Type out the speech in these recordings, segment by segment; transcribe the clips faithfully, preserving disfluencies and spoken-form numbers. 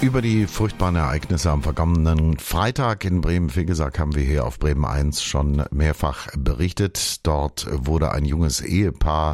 Über die furchtbaren Ereignisse am vergangenen Freitag in Bremen-Fegesack haben wir hier auf Bremen eins schon mehrfach berichtet. Dort wurde ein junges Ehepaar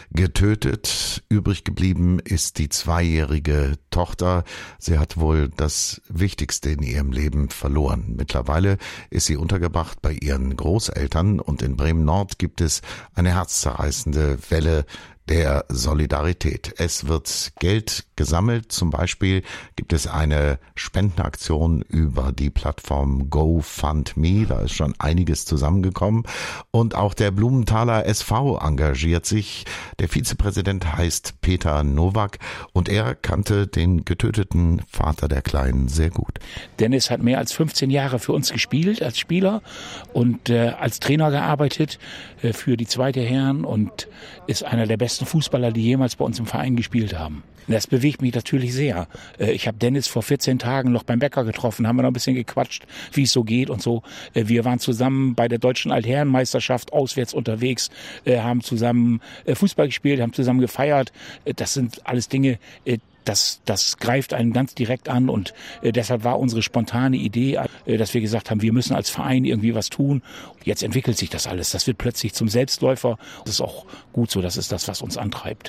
getötet. Übrig geblieben ist die zweijährige Tochter. Sie hat wohl das Wichtigste in ihrem Leben verloren. Mittlerweile ist sie untergebracht bei ihren Großeltern und in Bremen-Nord gibt es eine herzzerreißende Welle der Solidarität. Es wird Geld gesammelt. Zum Beispiel gibt es eine Spendenaktion über die Plattform GoFundMe. Da ist schon einiges zusammengekommen. Und auch der Blumenthaler S V engagiert sich. Der Vizepräsident heißt Peter Nowak und er kannte den getöteten Vater der Kleinen sehr gut. Dennis hat mehr als fünfzehn Jahre für uns gespielt als Spieler und äh, als Trainer gearbeitet äh, für die zweite Herren und ist einer der besten Fußballer, die jemals bei uns im Verein gespielt haben. Das bewegt mich natürlich sehr. Ich habe Dennis vor vierzehn Tagen noch beim Bäcker getroffen, haben wir noch ein bisschen gequatscht, wie es so geht und so. Wir waren zusammen bei der deutschen Altherrenmeisterschaft auswärts unterwegs, haben zusammen Fußball gespielt, haben zusammen gefeiert. Das sind alles Dinge, Das, das greift einen ganz direkt an und äh, deshalb war unsere spontane Idee, äh, dass wir gesagt haben, wir müssen als Verein irgendwie was tun. Jetzt entwickelt sich das alles. Das wird plötzlich zum Selbstläufer. Das ist auch gut so. Das ist das, was uns antreibt.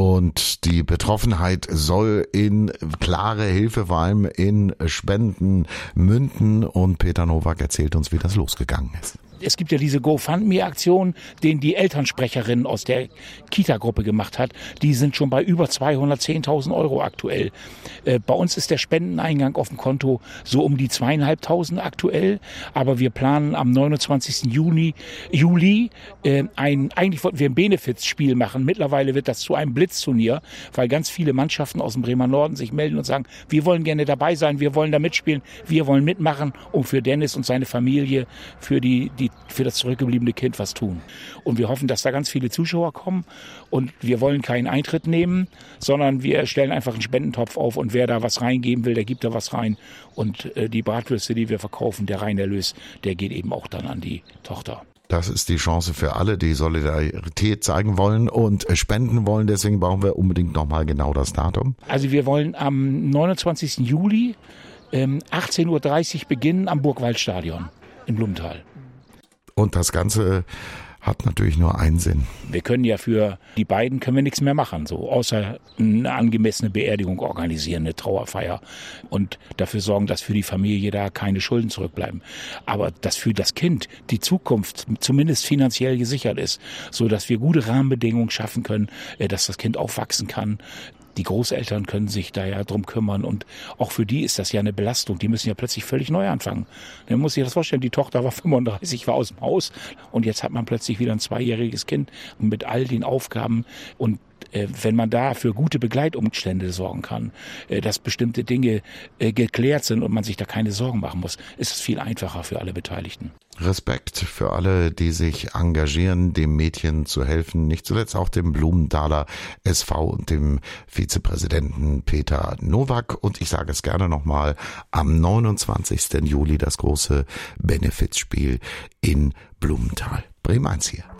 Und die Betroffenheit soll in klare Hilfe, vor allem in Spenden münden. Und Peter Nowak erzählt uns, wie das losgegangen ist. Es gibt ja diese GoFundMe-Aktion, den die Elternsprecherin aus der Kita-Gruppe gemacht hat. Die sind schon bei über zweihundertzehntausend Euro aktuell. Äh, bei uns ist der Spendeneingang auf dem Konto so um die zweieinhalbtausend aktuell. Aber wir planen am neunundzwanzigsten Juni, Juli äh, ein, eigentlich wollten wir ein Benefizspiel machen. Mittlerweile wird das zu einem Blitzturnier, weil ganz viele Mannschaften aus dem Bremer Norden sich melden und sagen, wir wollen gerne dabei sein, wir wollen da mitspielen, wir wollen mitmachen, um für Dennis und seine Familie, für die, die für das zurückgebliebene Kind was tun. Und wir hoffen, dass da ganz viele Zuschauer kommen und wir wollen keinen Eintritt nehmen, sondern wir stellen einfach einen Spendentopf auf und wer da was reingeben will, der gibt da was rein und äh, die Bratwürste, die wir verkaufen, der Reinerlös, der geht eben auch dann an die Tochter. Das ist die Chance für alle, die Solidarität zeigen wollen und spenden wollen. Deswegen brauchen wir unbedingt nochmal genau das Datum. Also wir wollen am neunundzwanzigsten Juli ähm, achtzehn Uhr dreißig beginnen am Burgwaldstadion in Blumenthal. Und das Ganze hat natürlich nur einen Sinn. Wir können ja für die beiden können wir nichts mehr machen, so außer eine angemessene Beerdigung organisieren, eine Trauerfeier und dafür sorgen, dass für die Familie da keine Schulden zurückbleiben. Aber dass für das Kind die Zukunft zumindest finanziell gesichert ist, so dass wir gute Rahmenbedingungen schaffen können, dass das Kind aufwachsen kann. Die Großeltern können sich da ja drum kümmern und auch für die ist das ja eine Belastung. Die müssen ja plötzlich völlig neu anfangen. Man muss sich das vorstellen, die Tochter war fünfunddreißig, war aus dem Haus und jetzt hat man plötzlich wieder ein zweijähriges Kind mit all den Aufgaben und äh, wenn man da für gute Begleitumstände sorgen kann, äh, dass bestimmte Dinge äh, geklärt sind und man sich da keine Sorgen machen muss, ist es viel einfacher für alle Beteiligten. Respekt für alle, die sich engagieren, dem Mädchen zu helfen, nicht zuletzt auch dem Blumenthaler S V und dem Vizepräsidenten Peter Nowak. Und ich sage es gerne nochmal, am neunundzwanzigsten Juli das große Benefizspiel in Blumenthal. Bremen eins hier.